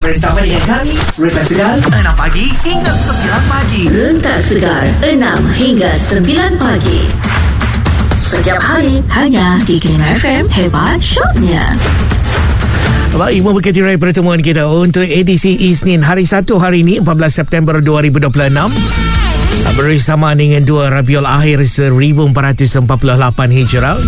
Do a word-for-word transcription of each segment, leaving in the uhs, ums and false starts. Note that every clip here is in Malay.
Bersama dengan kami, Rentak Segar, enam pagi hingga sembilan pagi. Rentak Segar, enam hingga sembilan pagi. Setiap hari, hanya di King F M. Hebat Shopnya. Baik, memberkati raya pertemuan kita untuk edisi Isnin hari Sabtu hari ini empat belas September dua ribu dua puluh enam bersama dengan dua Rabiul Akhir seribu empat ratus empat puluh lapan Hijrah.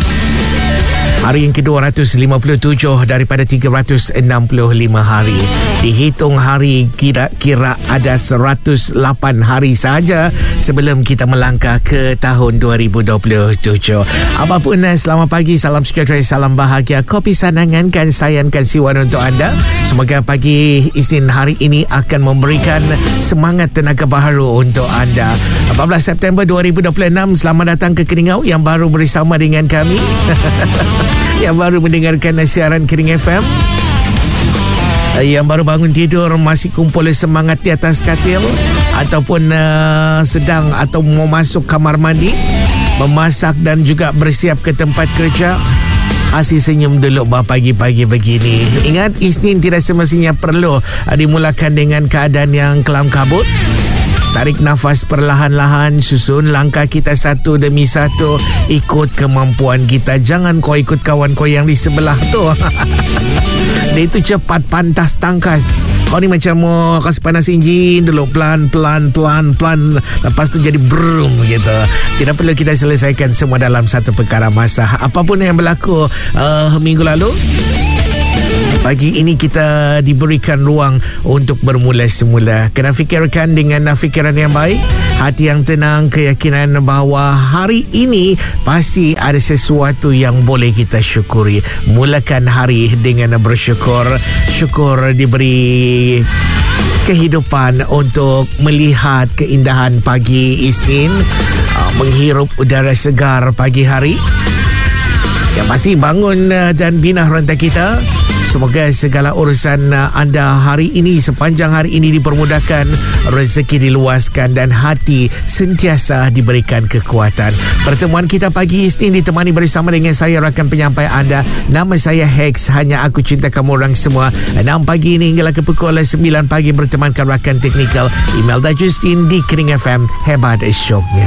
Hari yang ke dua ratus lima puluh tujuh daripada tiga ratus enam puluh lima hari. Dihitung hari, kira-kira ada seratus lapan hari saja sebelum kita melangkah ke tahun dua ribu dua puluh tujuh. Apapun, selamat pagi, salam sejahtera, salam bahagia. Kopi sanangankan, sayangkan siwan untuk anda. Semoga pagi Isnin hari ini akan memberikan semangat tenaga baharu untuk anda. empat belas September dua ribu dua puluh enam, selamat datang ke Keningau yang baru bersama dengan kami. Yang baru mendengarkan siaran Kering F M, yang baru bangun tidur, masih kumpul semangat di atas katil, ataupun uh, sedang atau mau masuk kamar mandi, memasak dan juga bersiap ke tempat kerja. Kasih senyum dulu pagi-pagi begini. Ingat, Isnin tidak semestinya perlu uh, dimulakan dengan keadaan yang kelam kabut. Tarik nafas perlahan-lahan, susun langkah kita satu demi satu, ikut kemampuan kita. Jangan kau ikut kawan kau yang di sebelah tu. Dia itu cepat, pantas, tangkas. Kau ni macam mau kasih panas enjin dulu, pelan, pelan, pelan, pelan. Lepas tu jadi brum gitu. Tidak perlu kita selesaikan semua dalam satu perkara masa. Apapun yang berlaku uh, minggu lalu, pagi ini kita diberikan ruang untuk bermula semula. Kena fikirkan dengan fikiran yang baik, hati yang tenang, keyakinan bahawa hari ini pasti ada sesuatu yang boleh kita syukuri. Mulakan hari dengan bersyukur. Syukur diberi kehidupan untuk melihat keindahan pagi Isnin, menghirup udara segar pagi hari. Yang pasti bangun dan bina rantai kita. Semoga segala urusan anda hari ini, sepanjang hari ini dipermudahkan, rezeki diluaskan dan hati sentiasa diberikan kekuatan. Pertemuan kita pagi Isnin ditemani bersama dengan saya, rakan penyampai anda. Nama saya Hex, hanya aku cinta kamu orang semua. enam pagi ini hinggalah ke pukul sembilan pagi bertemankan rakan teknikal Imelda Justin di Kering F M. Hebat Shopnya.